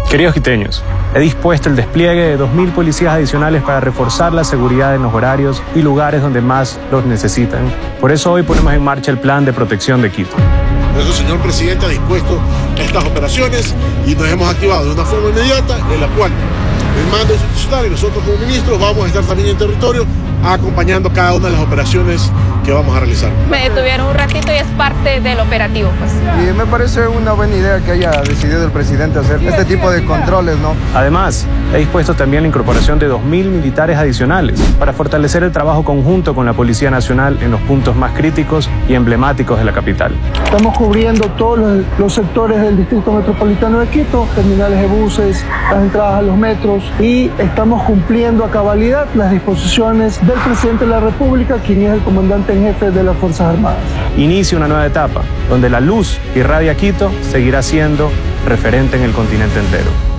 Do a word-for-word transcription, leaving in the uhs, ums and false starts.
Queridos quiteños, he dispuesto el despliegue de dos mil policías adicionales para reforzar la seguridad en los horarios y lugares donde más los necesitan. Por eso hoy ponemos en marcha el Plan de Protección de Quito. Por eso el señor presidente ha dispuesto estas operaciones y nos hemos activado de una forma inmediata, en la cual el mando institucional y nosotros como ministros vamos a estar también en territorio acompañando cada una de las operaciones que vamos a realizar. Me detuvieron un ratito y es parte del operativo, pues. Y me parece una buena idea que haya decidido el presidente hacer este tipo de controles, ¿no? Además, he dispuesto también la incorporación de dos mil militares adicionales para fortalecer el trabajo conjunto con la Policía Nacional en los puntos más críticos y emblemáticos de la capital. Estamos cubriendo todos los, los sectores del Distrito Metropolitano de Quito, terminales de buses, las entradas a los metros, y estamos cumpliendo a cabalidad las disposiciones del presidente de la República, quien es el comandante en jefe de las Fuerzas Armadas. Inicia una nueva etapa, donde la luz que irradia Quito seguirá siendo referente en el continente entero.